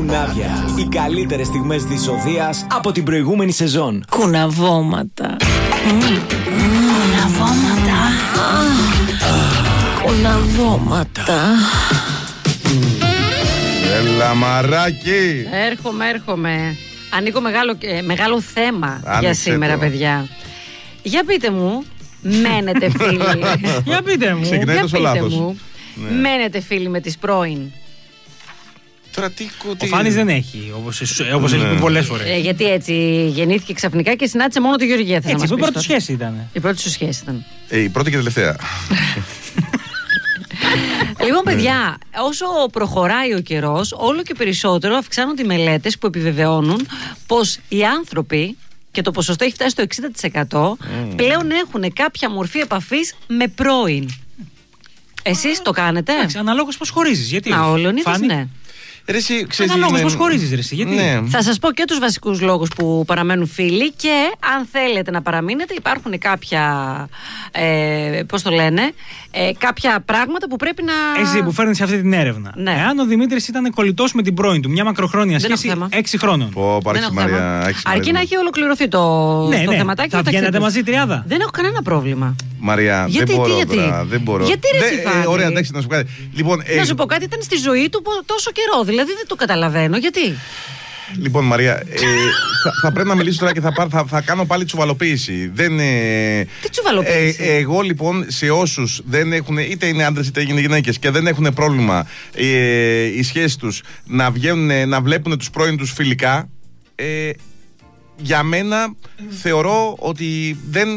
Κουνάβια. Οι καλύτερες στιγμές της εισοδείας από την προηγούμενη σεζόν. Κουναβώματα. Κουναβώματα. Κουναβώματα. Έλα μαράκι. Έρχομαι. Ανοίγω μεγάλο θέμα για σήμερα, παιδιά. Για πείτε μου, μένετε φίλοι? Για πείτε μου. Ξεκινάει τόσο λάθος. Μένετε φίλοι με τις πρώην? Ο Φάνης δεν έχει, όπως έχει πει πολλές φορές. Γιατί έτσι γεννήθηκε ξαφνικά και συνάντησε μόνο τη Γεωργία. Έτσι, η πρώτη σχέση ήταν. Η πρώτη σου σχέση ήταν. Η πρώτη και τελευταία. Λοιπόν, παιδιά, όσο προχωράει ο καιρός, όλο και περισσότερο αυξάνονται οι μελέτες που επιβεβαιώνουν πως οι άνθρωποι, και το ποσοστό έχει φτάσει στο 60%, πλέον έχουν κάποια μορφή επαφής με πρώην. Εσείς το κάνετε? Εντάξει, αναλόγως πώς χωρίζεις. Γιατί? Ο Λεωνίδας, ναι. Αναλόγως πώς χωρίζεις, ρε, γιατί? Ναι. Θα σας πω και τους βασικούς λόγους που παραμένουν φίλοι, και αν θέλετε να παραμείνετε, υπάρχουν κάποια, πώς το λένε, κάποια πράγματα που πρέπει να... Εσύ που φέρνεις αυτή την έρευνα. Ναι. Εάν ο Δημήτρης ήταν κολλητός με την πρώην του, μια μακροχρόνια σχέση 6 χρόνων. Αρκεί να έχει ολοκληρωθεί το θεματάκι. Θα βγαίνετε μαζί τριάδα? Δεν έχω κανένα πρόβλημα. Μαρία, δεν μπορώ. Γιατί ρε Φάνη? Ωραία, εντάξει, να σου πω κάτι. Λοιπόν, να σου πω κάτι, ήταν στη ζωή του τόσο καιρό. Δηλαδή δεν το καταλαβαίνω. Γιατί? Λοιπόν, Μαρία, θα πρέπει να μιλήσω τώρα και θα κάνω πάλι τσουβαλοποίηση. Τι τσουβαλοποίηση? Εγώ λοιπόν, σε όσους δεν έχουν, είτε είναι άντρες είτε είναι γυναίκες, και δεν έχουν πρόβλημα οι σχέσεις τους να βγαίνουν, να βλέπουν τους πρώην τους φιλικά, για μένα θεωρώ ότι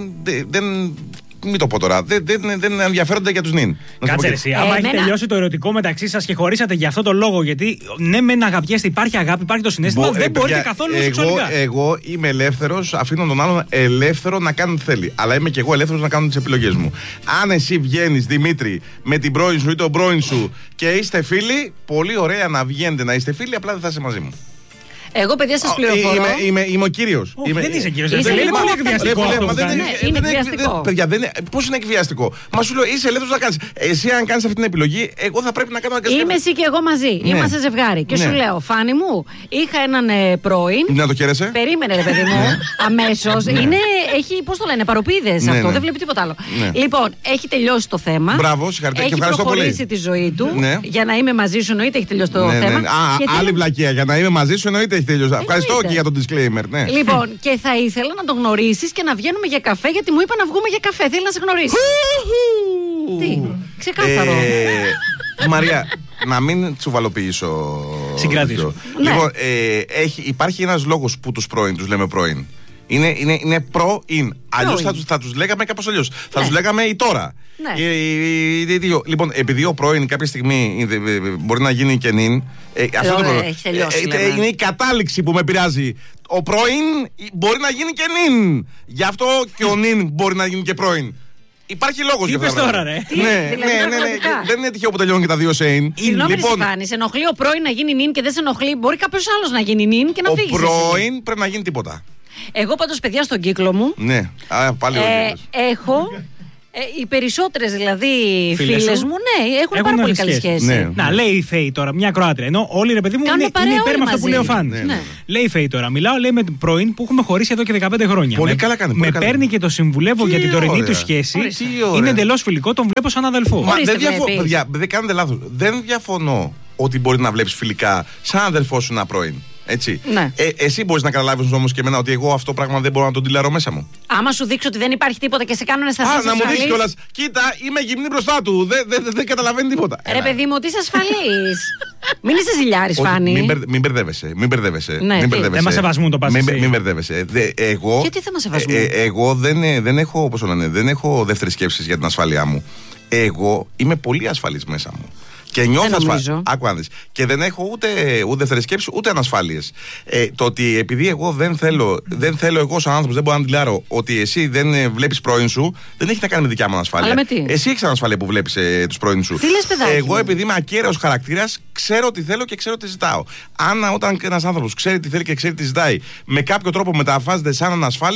μην το πω τώρα. Δεν ενδιαφέρονται για τους νυν. Κάτσε εσύ. Άμα έχει τελειώσει το ερωτικό μεταξύ σας και χωρίσατε για αυτό το λόγο, γιατί ναι, μεν αγαπιέστε, υπάρχει αγάπη, υπάρχει το συναίσθημα, δεν μπορείτε καθόλου σεξουαλικά. Εγώ είμαι ελεύθερος, αφήνω τον άλλον ελεύθερο να κάνει ό,τι θέλει. Αλλά είμαι και εγώ ελεύθερος να κάνω τις επιλογές μου. Αν εσύ βγαίνεις, Δημήτρη, με την πρώην σου ή τον πρώην σου και είστε φίλοι, πολύ ωραία να βγαίνετε να είστε φίλοι, απλά δεν θα είσαι μαζί μου. Εγώ, παιδιά, σας πληροφορώ. Είμαι ο κύριος. Δεν είσαι κύριος. Είναι πολύ εκβιαστικό. Είναι εκβιαστικό. Παιδιά, πώς είναι εκβιαστικό? Μα σου λέω, είσαι ελεύθερος να κάνεις. Εσύ, αν κάνεις αυτή την επιλογή, εγώ θα πρέπει να κάνω αγκαστικά. Είμαι εσύ και εγώ μαζί. Είμαστε ζευγάρι. Και σου λέω, Φάνη μου, είχα έναν πρώην. Να το χαίρεσαι. Περίμενε, ρε παιδί μου, αμέσως. Έχει, πώς το λένε, παροπίδες αυτό. Δεν βλέπει τίποτα άλλο. Λοιπόν, έχει τελειώσει το θέμα. Μπράβο, συγχαρητήρια. Έχει προχωρήσει τη ζωή του. Για να είμαι μαζί σου, εννοείται έχει τελειώσει το θέμα. Άλλη βλακεία. Για να είμαι μαζί σου, εννοείται. Ευχαριστώ και για το disclaimer. Ναι. Λοιπόν, και θα ήθελα να τον γνωρίσεις και να βγαίνουμε για καφέ, γιατί μου είπα να βγούμε για καφέ. Θέλει να σε γνωρίσει. Τι, ξεκάθαρο. Μαρία, να μην τσουβαλοποιήσω. Συγκράτησω. Λοιπόν, υπάρχει ένας λόγος που τους πρώην τους λέμε πρώην. Είναι πρώην. Αλλιώς θα τους λέγαμε κάπως αλλιώς. Θα τους λέγαμε η τώρα. Λοιπόν, επειδή ο πρώην κάποια στιγμή μπορεί να γίνει και νυν. Είναι η κατάληξη που με επηρεάζει. Ο πρώην μπορεί να γίνει και νυν. Γι' αυτό και ο νυν μπορεί να γίνει και πρώην. Υπάρχει λόγος για αυτό. Τώρα, ρε. Ναι. Δεν είναι τυχαίο που τελειώνουν και τα δύο σε ιν. Συγγνώμη, Φάνη, σε ενοχλεί ο πρώην να γίνει νυν και δεν σε ενοχλεί? Μπορεί κάποιος άλλος να γίνει νυν και να φύγει. Ο πρώην πρέπει να γίνει τίποτα. Εγώ πάντως, παιδιά, στον κύκλο μου. Ναι, πάλι έχω. Οι περισσότερες δηλαδή φίλες μου, ναι, έχουν πάρα πολύ καλή σχέση. Ναι. Να, λέει η Φέη τώρα, μια Κροάτρια. Ενώ όλοι, ρε παιδί μου, είναι υπέρ με αυτό που λέει ο Φάνης. Ναι. Λέει η Φέη τώρα, μιλάω, λέει, με την πρώην που έχουμε χωρίσει εδώ και 15 χρόνια. Πολύ καλά κάνει. Με παίρνει και το συμβουλεύω για την τωρινή του σχέση. Είναι εντελώς φιλικό, τον βλέπω σαν αδελφό. Παιδιά, δεν κάνετε λάθος. Δεν διαφωνώ ότι μπορεί να βλέπεις φιλικά σαν αδελφό σου ένα πρώην. Έτσι. Ναι. Εσύ μπορείς να καταλάβεις όμως και εμένα ότι εγώ αυτό πράγμα δεν μπορώ να τον τυλαρώ μέσα μου. Άμα σου δείξω ότι δεν υπάρχει τίποτα και σε κάνουν αισθανθείς ασφαλής. Να μου δείξει κιόλας, κοίτα, είμαι γυμνή μπροστά του. Δεν καταλαβαίνει τίποτα. Ρε παιδί μου, ότι είσαι ασφαλής. Μην είσαι ζηλιάρης, Φάνη. Μην μπερδεύεσαι. Δεν μας σεβασμούν το πας εσύ. Μην μπερδεύεσαι. Γιατί δεν μας σεβασμούν? Εγώ δεν έχω δεύτερες σκέψεις για την ασφάλειά μου. Εγώ είμαι πολύ ασφαλής μέσα μου. Και νιώθω ασφαλής. Άκου να δεις. Και δεν έχω ούτε δεύτερες σκέψεις ούτε ανασφάλειες. Το ότι επειδή εγώ δεν θέλω εγώ σαν άνθρωπος, δεν μπορώ να αντιλάρω ότι εσύ δεν βλέπεις πρώην σου, δεν έχει να κάνει με δικιά μου ανασφάλεια. Εσύ έχεις ανασφάλεια που βλέπεις τους πρώην σου. Τι λες, παιδάκι? Εγώ, επειδή είμαι ακέραιος χαρακτήρας, ξέρω τι θέλω και ξέρω τι ζητάω. Όταν ένας άνθρωπος ξέρει τι θέλει και ξέρει τι ζητάει, με κάποιο τρόπο μεταφράζεται σαν ανασφάλεια,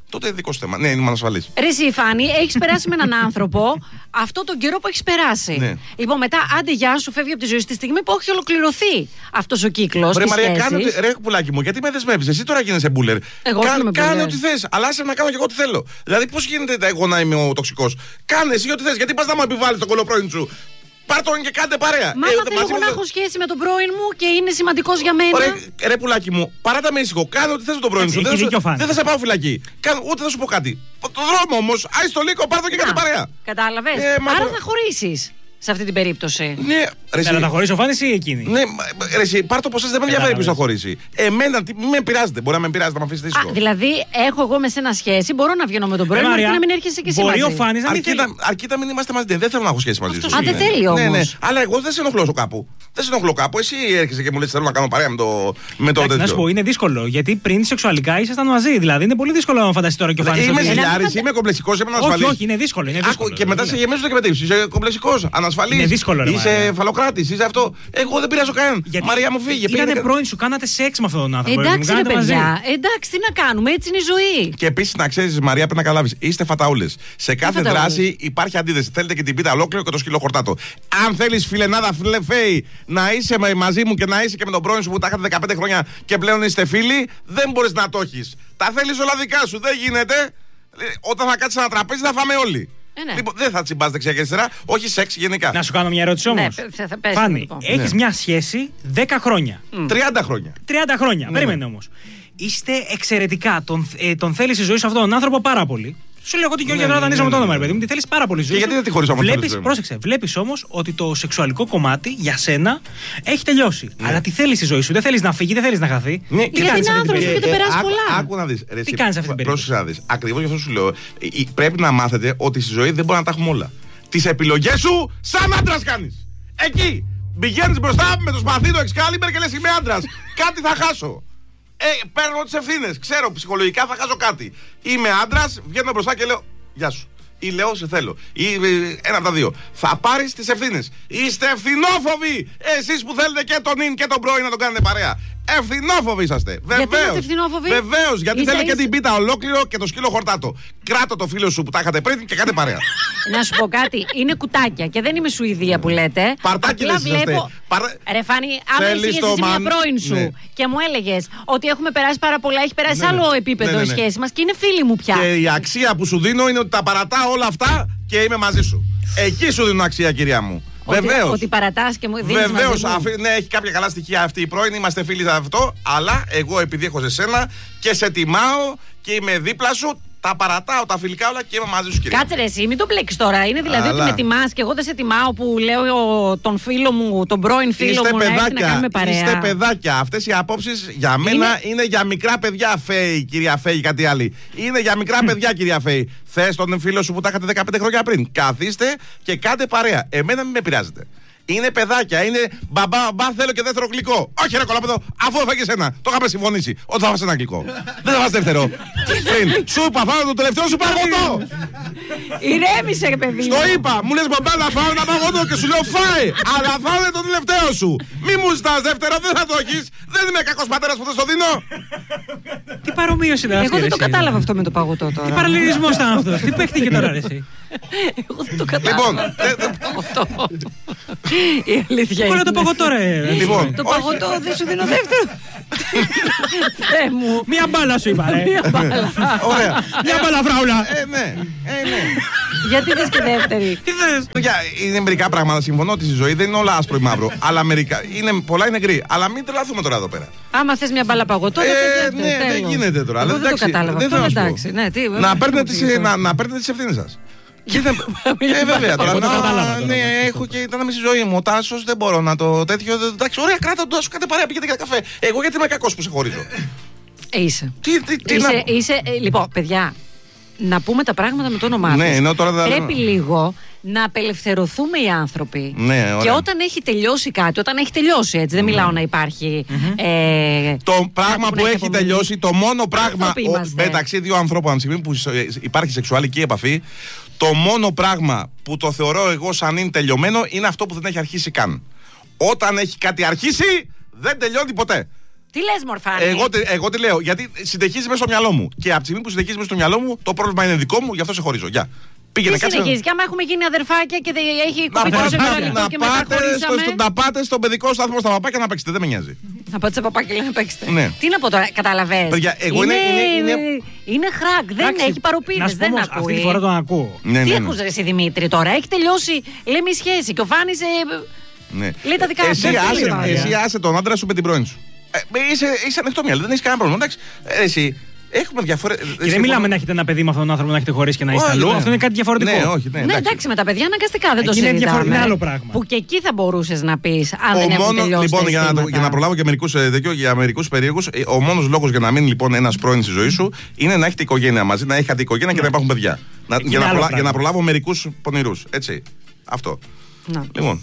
τότε δικό σου θέμα. Ναι, είμαι ανασφαλής. Ρε εσύ, Φάνη, έχεις περάσει με έναν άνθρωπο αυτό τον καιρό που έχεις περάσει. Ναι. Λοιπόν, μετά, άντε γεια σου, φεύγει από τη ζωή στη στιγμή που έχει ολοκληρωθεί αυτός ο κύκλος. Ρε Μαρία, κάνε ότι. Ρε πουλάκι μου, γιατί με δεσμεύεις? Εσύ τώρα γίνεσαι μπούλερ. Κάνε ό,τι θες. Αλλά άσε να κάνω και εγώ ό,τι θέλω. Δηλαδή, πώς γίνεται εγώ να είμαι ο τοξικός? Κάνε εσύ ό,τι θες. Γιατί πας να μου επιβάλλεις τον κολοπρώην σου? Πάρ' τον και κάντε παρέα. Μα θέλω εγώ να έχω σχέση με τον πρώην μου και είναι σημαντικός για μένα. Ρε πουλάκι μου, παράτα με ήσυχο. Κάνε ό,τι θες με τον πρώην σου. Δεν θα σε πάω φυλακή. Ούτε θα σου πω κάτι. Το δρόμο όμως, άι στο λύκο, πάρ' τον και κάντε παρέα. Κατάλαβες. Άρα θα χωρίσεις σε αυτή την περίπτωση. Ναι, να τα χωρίσει ο Φάνης ή εκείνη? Ναι, ρε εσύ, πάρ' το πως δεν με ενδιαφέρει ποιος θα χωρίσει. Εμένα, με πειράζεται. Μπορεί να με πειράζει να με αφήσει ήσυχο. Δηλαδή, έχω εγώ με σένα σχέση, μπορώ να βγαίνω με τον πρώην μου και να μην έρχεσαι και εσύ μαζί. Μπορεί ο Φάνης να μην θέλει. Αρκεί να μην είμαστε μαζί. Δεν θέλω να έχω σχέση μαζί σου. Α, δεν θέλει όμως. Ναι, αλλά εγώ δεν σε ενοχλώ κάπου. Δεν σε ενοχλώ κάπου. Εσύ έρχεσαι και μου λες θέλω να κάνω παρέα με το τέτοιο. Να σου πω, είναι δύσκολο. Γιατί πριν σεξουαλικά ήσασταν μαζί. Δηλαδή είναι πολύ δύσκολο να φανταστεί τώρα και ο Φάνης. Είμαι ζηλιάρης, είμαι κομπλεξικός, είμαι ανασφαλής. Όχι, είναι δύσκολο. Και μετά σε γεμίζουν και μετήψεις. Είσαι κομπλεξικός, ανασφαλής. Είναι δύσκολο. Είσαι φαλοκράτης, είσαι αυτό. Εγώ δεν πειράζω κανέναν. Μαρία μου φύγε. Πήγατε πρώην σου, κάνατε σεξ με αυτόν τον άνθρωπο. Εντάξει, ρε παιδιά. Εντάξει, τι να κάνουμε, έτσι είναι η ζωή. Και επίσης να ξέρεις, Μαρία, πρέπει να καταλάβεις, είστε φαταούλες. Σε κάθε δράση υπάρχει αντίθεση. Θέλετε και την πίτα ολόκληρο και το σκύλο χορτάτο. Αν θέλεις, φιλενάδα, φέη, να είσαι μαζί μου και να είσαι και με τον πρώην σου που τα είχατε 15 χρόνια και πλέον είστε φίλοι, δεν μπορείς να το έχεις. Τα θέλεις όλα δικά σου. Δεν γίνεται. Όταν θα κάτσεις ένα τραπέζι θα φάμε όλοι. Ναι. Λοιπόν, δεν θα τσιμπάς δεξιά και αριστερά, όχι σεξ γενικά. Να σου κάνω μια ερώτηση όμως. Ναι, Φάνη, λοιπόν. έχεις μια σχέση 10 χρόνια. 30 χρόνια. 30 χρόνια. Περίμενε όμως. Είστε εξαιρετικά. Τον θέλεις στη ζωή σου αυτόν τον άνθρωπο πάρα πολύ. Σου λέω εγώ την Γεωργία τώρα δανείζομαι το όνομα, ρε παιδί μου, τη θέλεις πάρα πολύ ζωή. Και γιατί δεν τη χωρίς όμως? Πρόσεξε, βλέπεις όμως ότι το σεξουαλικό κομμάτι για σένα έχει τελειώσει. Αλλά τη θέλεις στη ζωή σου, δεν θέλεις να φύγει, δεν θέλεις να χαθεί. Γιατί είναι άνθρωπος και δεν περάσει πολλά. Άκου να δεις. Τι κάνεις αυτή την περίπτωση? Πρόσεξε να δεις. Ακριβώς γι' αυτό σου λέω. Πρέπει να μάθετε ότι στη ζωή δεν μπορεί να τα έχουμε όλα. Τις επιλογές σου σαν άντρας κάνεις. Εκεί πηγαίνεις μπροστά με το σπαθί του Excalibur και λες είμαι άντρας. Κάτι θα χάσω. Παίρνω τις ευθύνες. Ξέρω ψυχολογικά θα χάσω κάτι. Είμαι άντρας, βγαίνω μπροστά και λέω γεια σου. Ή λέω σε θέλω. Ή ένα από τα δύο. Θα πάρεις τις ευθύνες. Είστε ευθυνόφοβοι! Εσείς που θέλετε και τον ίν και τον πρώην να τον κάνετε παρέα. Ευθυνόφοβοι είσαστε. Βεβαίως. Γιατί θέλετε και την πίτα ολόκληρο και το σκύλο χορτάτο. Κράτο το φίλο σου που τα είχατε πριν και κάντε παρέα. Να σου πω κάτι. Είναι κουτάκια και δεν είμαι Σουηδία που λέτε. Παρτάκι δεν είσαστε. Ρε Φάνη, άμα είσαι μια πρώην σου και μου έλεγες ότι έχουμε περάσει πάρα πολλά, έχει περάσει άλλο επίπεδο η σχέση μας και είναι φίλοι μου πια. Και η αξία που σου δίνω είναι ότι τα παρατάω όλα αυτά και είμαι μαζί σου. Εκεί σου δίνω αξία, κυρία μου. Βεβαίως. Ότι παρατάς και μου δίνεις. Βεβαίως. Ναι, έχει κάποια καλά στοιχεία αυτή η πρώην. Είμαστε φίλοι σε αυτό. Αλλά εγώ επειδή έχω σε σένα και σε τιμάω και είμαι δίπλα σου, τα παρατάω τα φιλικά όλα και είμαι μαζί σου, κυρία. Κάτσε ρε εσύ, μην το μπλέξεις τώρα. Είναι δηλαδή ότι με τιμάς και εγώ δεν σε τιμάω που λέω τον φίλο μου, τον πρώην φίλο μου να έρθει να κάνουμε παρέα. Είστε παιδάκια. Αυτές οι απόψεις για μένα είναι για μικρά παιδιά, Φέη, κυρία Φέη, κάτι άλλο. Είναι για μικρά παιδιά, κυρία Φέη. Θες τον φίλο σου που τα είχατε 15 χρόνια πριν. Καθίστε και κάντε παρέα. Εμένα μην με πειράζετε. Είναι παιδάκια, είναι μπαμπά, θέλω και δεύτερο γλυκό. Όχι, ρε κολαπέδο, αφού έφαγες ένα. Το είχαμε συμφωνήσει. Ότι θα φας ένα γλυκό. Δεν θα φας δεύτερο. Σου είπα, φάω το τελευταίο σου παγωτό. Ηρέμησε, παιδί. Στο είπα, μου λες μπαμπά να φάω ένα παγωτό και σου λέω φάε. Αλλά φάω το τελευταίο σου. Μη μου ζητάς δεύτερο, δεν θα το έχεις. Δεν είμαι κακός πατέρας που δεν στο δίνω. Τι παρομοίωση ήταν αυτή? Εγώ δεν το κατάλαβα αυτό με το παγωτό τώρα. Τι παραλληλισμός ήταν αυτός? Τι παίχτηκε τώρα, εσύ? Εγώ δεν το κατάλαβα. Λοιπόν, η αλήθεια είναι. Το παγωτό, ρε. Λοιπόν, το παγωτό δεν σου δίνω δεύτερο. Θεέ μου. Μία μπάλα σου είπα, ρε. Ωραία. Μία μπάλα, φράουλα. Ναι. Γιατί θες και δεύτερη? Τι θες? Είναι μερικά πράγματα. Συμφωνώ ότι στη ζωή δεν είναι όλα άσπρο ή μαύρο. Αλλά πολλά είναι γκρι. Αλλά μην τρελαθούμε τώρα εδώ πέρα. Άμα θες μια μπάλα παγωτό, ναι, δεν γίνεται τώρα. Εγώ δεν το κατάλαβα. Να παίρνετε τις ευθύνες σας. Βέβαια τώρα. Ναι, έχω και ήταν στη ζωή μου. Ο Τάσος δεν μπορώ να το τέτοιο. Εντάξει, ωραία, κράτα το, σου κάντε παρέα, πήγαινε για καφέ. Εγώ γιατί είμαι κακός που σε χωρίζω? Είσαι. Λοιπόν, παιδιά, να πούμε τα πράγματα με το όνομά τους. Πρέπει λίγο να απελευθερωθούμε οι άνθρωποι. Και όταν έχει τελειώσει κάτι, όταν έχει τελειώσει έτσι, δεν μιλάω να υπάρχει. Το πράγμα που έχει τελειώσει, το μόνο πράγμα μεταξύ δύο ανθρώπων, από τη στιγμή που υπάρχει σεξουαλική επαφή, το μόνο πράγμα που το θεωρώ εγώ σαν είναι τελειωμένο είναι αυτό που δεν έχει αρχίσει καν. Όταν έχει κάτι αρχίσει, δεν τελειώνει ποτέ. Τι λες, μορφάνη? Εγώ τι λέω, γιατί συνεχίζει μέσα στο μυαλό μου. Και από τη στιγμή που συνεχίζει μέσα στο μυαλό μου, το πρόβλημα είναι δικό μου, γι' αυτό σε χωρίζω. Γεια. Πήγαινε, τι συνεχίζει, και άμα έχουμε γίνει αδερφάκια και έχει κοπεί τόσο καιρό και μετά χωρίσαμε. Να πάτε στον παιδικό σταθμό στα παπάκια να παίξετε, δεν με νοιάζει. Να πάτε στα παπάκια να παίξετε. Ναι. Τι να πω τώρα, καταλαβαίνεις. Παιδιά, εγώ είναι χρακ, δεν έχει παροπίδες, δεν ακούει. Αυτή τη φορά τον ακούω. Τι ακούς ρε εσύ Δημήτρη τώρα, έχει τελειώσει, λέμε η σχέση και ο Φάνης λέει τα δικά του. Εσύ άσε τον άντρα σου με την πρώην σου. Είσαι ανοιχτόμυαλο, δεν έχει κανένα πρόβλημα. Εντάξει, εσύ. Έχουμε διαφορετικά. Και δεν μιλάμε να έχετε ένα παιδί με αυτόν τον άνθρωπο να έχετε χωρίσει και να είστε αλλού. Αυτό είναι κάτι διαφορετικό. Ναι, όχι, ναι, εντάξει, με τα παιδιά αναγκαστικά δεν το συζητάμε. Είναι άλλο πράγμα. Που και εκεί θα μπορούσες να πεις, αν δεν έχουν τελειώσει. Λοιπόν, για να προλάβω και μερικούς περίεργους, ο μόνος λόγος για να μείνει λοιπόν ένας πρώην στη ζωή σου είναι να έχετε οικογένεια μαζί, να έχετε οικογένεια και να υπάρχουν παιδιά. Για να προλάβω μερικούς πονηρούς. Έτσι. Αυτό. Λοιπόν.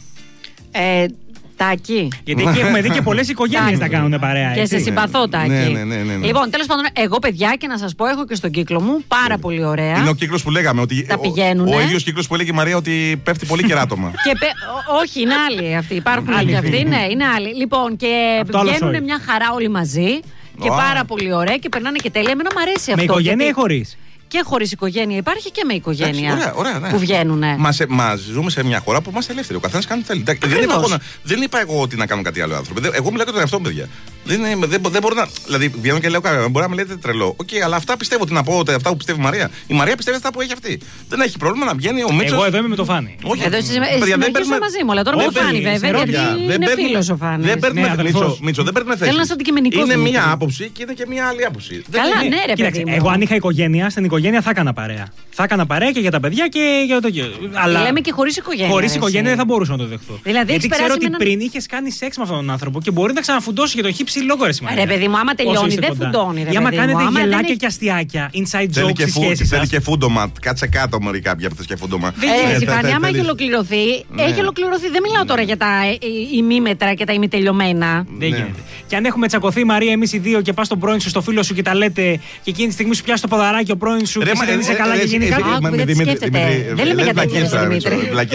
Τάκη. Γιατί εκεί έχουμε δει και πολλές οικογένειες να κάνουν παρέα. Και σε συμπαθώ, Τάκη. Ναι. Λοιπόν, τέλος πάντων, εγώ παιδιά και να σας πω, έχω και στον κύκλο μου πάρα πολύ ωραία. Είναι ο κύκλος που λέγαμε. Ότι τα πηγαίνουνε. Ο ίδιος κύκλος που έλεγε η Μαρία ότι πέφτει πολύ κεράτομα. Όχι, είναι άλλοι αυτοί. Υπάρχουν και αυτοί. Ναι, είναι άλλοι. Λοιπόν, και βγαίνουν μια χαρά όλοι μαζί. Και πάρα πολύ ωραία και περνάνε και τέλεια. Εμένα μου αρέσει αυτό. Με οικογένεια ή χωρίς? Και χωρίς οικογένεια υπάρχει και με οικογένεια. Ωραία, ναι. Που βγαίνουν. Ζούμε σε μια χώρα που είμαστε ελεύθεροι. Ο καθένας κάνει τι θέλει. Δεν είπα εγώ ότι να κάνουν κάτι άλλο άνθρωποι. Εγώ μιλάω για τον εαυτό μου, παιδιά. Δεν μπορώ να. Δηλαδή, βγαίνω και λέω κάτι. Μπορεί να με λέτε τρελό. Οκ, αλλά αυτά πιστεύω ότι να πω αυτά που πιστεύει η Μαρία. Η Μαρία πιστεύει αυτά που έχει αυτή. Δεν έχει πρόβλημα να βγαίνει ο Μίτσος. Εγώ εδώ είμαι με το Φάνη. Όχι, εδώ συνεχίζω μαζί μου, αλλά τώρα με το Φάνη βέβαια. Γιατί είναι φίλος ο Φάνης. Δεν παίρνουμε Μίτσο, δεν παίρνουμε θέση. Είναι μία άποψη και είναι και μία άλλη άποψη. Καλά, ναι, ρε παιδί. Εγώ αν είχα οικογένεια, στην οικογένεια θα έκανα παρέα. Θα έκανα παρέα και για τα παιδιά και για το. Αλλά λέμε και χωρίς οικογένεια. Χωρίς οικογένεια δεν θα μπορούσα να το δεχθώ. Δηλαδή, γιατί ξέρω ότι πριν είχες κάνει σεξ με αυτόν τον άνθρωπο και μπορεί να ξαναφουντώσει για το χύψη λόγο ρε σημαίνει. Ρε παιδί μου, άμα τελειώνει, δεν φουντώνει. Ή άμα κάνετε γελάκια και αστιάκια, inside jokes στη σχέση σας. Θέλει και φούντομα. Κάτσε κάτω μωρί κάποια από αυτές και φούντομα. Συμφωνία, άμα έχει ολοκληρωθεί, έχει ολοκληρωθεί. Δεν μιλάω τώρα για τα ημίμετρα και τα ημιτελειωμένα. Δεν γίνεται. Και αν έχουμε τσακωθεί Μαρία εμείς οι δύο και πας στον πρώην σου, στο φίλο σου και τα λέτε και εκείνη τη στιγμή σου πιάσει το ποδαράκι ο πρώην σου και δεν είσαι καλά και γίνει κάτι. Δεν λέμε για τέτοια, Δημήτρη.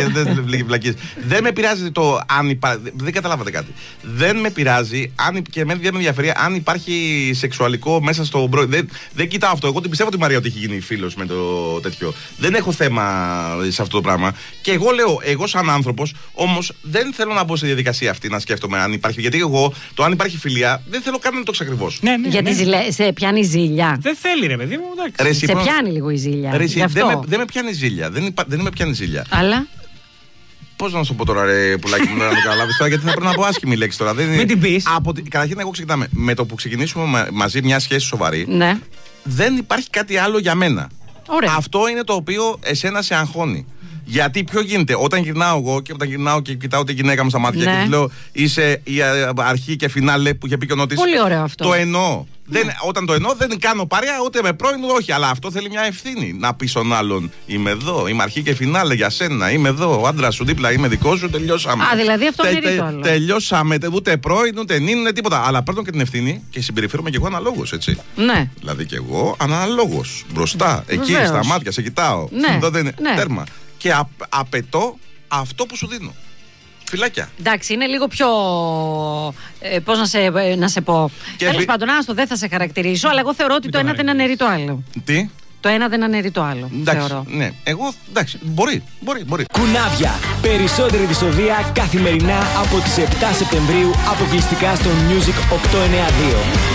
Δεν με πειράζει το αν υπάρχει. Δεν καταλάβατε κάτι. Δεν με πειράζει και δεν με ενδιαφέρει αν υπάρχει σεξουαλικό μέσα στο πρώην. Δεν κοιτάω αυτό. Εγώ την πιστεύω τη Μαρία ότι έχει γίνει φίλος με το τέτοιο. Δεν έχω θέμα σε αυτό το πράγμα. Και εγώ λέω, εγώ σαν άνθρωπος, όμως δεν θέλω να μπω σε διαδικασία αυτή να σκέφτομαι αν υπάρχει. Γιατί εγώ το αν υπάρχει φιλία δεν θέλω καν να το εξακριβώσω. Γιατί σε πιάνει ζήλια. Δεν θέλει ρε παιδί μου. Σε πιάνει λίγο η ζήλια. Δεν με πιάνει ζήλια. Δεν με πιάνει ζήλια. Αλλά. Πώς να σου πω τώρα, ρε πουλάκι μου, να το καταλάβεις τώρα, γιατί θα πρέπει να πω άσχημη λέξη τώρα. Μην την πεις. Καταρχήν, εγώ ξεκινάμε. Με το που ξεκινήσουμε μαζί μια σχέση σοβαρή, ναι. Δεν υπάρχει κάτι άλλο για μένα. Ωραία. Αυτό είναι το οποίο εσένα σε αγχώνει. Γιατί ποιο γίνεται, όταν γυρνάω εγώ και όταν γυρνάω και κοιτάω τη γυναίκα μου στα μάτια και τη λέω είσαι η αρχή και φινάλε που είχε πει και ο Νότης. Πολύ ωραίο αυτό. Το εννοώ. Όταν το εννοώ δεν κάνω παρέα ούτε με πρώην ούτε όχι. Αλλά αυτό θέλει μια ευθύνη. Να πει στον άλλον είμαι εδώ, είμαι αρχή και φινάλε για σένα, είμαι εδώ. Ο άντρας σου δίπλα, είμαι δικό σου, τελειώσαμε. Α, δηλαδή αυτό είναι ρητό. Τελειώσαμε, ούτε πρώην ούτε νυν, ούτε τίποτα. Αλλά παίρνω και την ευθύνη και συμπεριφέρομαι και εγώ αναλόγως, έτσι. Ναι. Δηλαδή και εγώ αναλόγως. Μπροστά, εκεί, στα μάτια, σε κοιτάω. Ναι. Τέρμα. Και απαιτώ αυτό που σου δίνω. Φιλάκια. Εντάξει, είναι λίγο πιο. Πώς να σε πω. Τέλος πάντων, άστο, δεν θα σε χαρακτηρίσω, αλλά εγώ θεωρώ ότι το ένα δεν αναιρεί το άλλο. Τι? Το ένα δεν αναιρεί το άλλο. Εντάξει, θεωρώ. Ναι, εγώ εντάξει, μπορεί. Κουνάβια. Περισσότερη επεισοδία καθημερινά από τις 7 Σεπτεμβρίου αποκλειστικά στο Music 892.